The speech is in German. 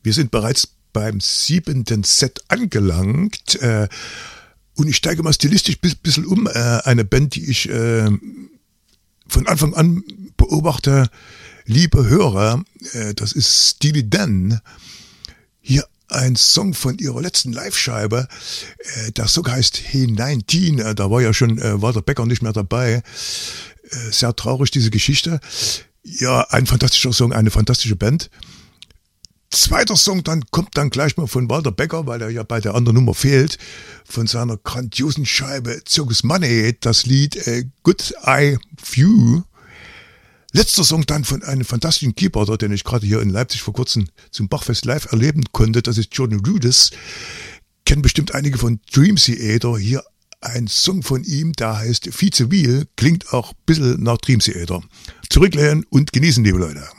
Wir sind bereits beim 7. Set angelangt und ich steige mal stilistisch ein bisschen um. Eine Band, die ich von Anfang an beobachte, liebe Hörer, das ist Steely Dan. Hier ein Song von ihrer letzten Live-Scheibe. Der Song heißt Hey 19. Da war ja schon Walter Becker nicht mehr dabei. Sehr traurig, diese Geschichte. Ja, ein fantastischer Song, eine fantastische Band. Zweiter Song kommt dann gleich mal von Walter Becker, weil er ja bei der anderen Nummer fehlt, von seiner grandiosen Scheibe Circus Money, das Lied Good Eye View. Letzter Song dann von einem fantastischen Keyboarder, den ich gerade hier in Leipzig vor kurzem zum Bachfest live erleben konnte, das ist Jordan Rudess. Kennen bestimmt einige von Dream Theater. Hier ein Song von ihm, der heißt Vize Wheel, klingt auch ein bisschen nach Dream Theater. Zurücklehnen und genießen, liebe Leute.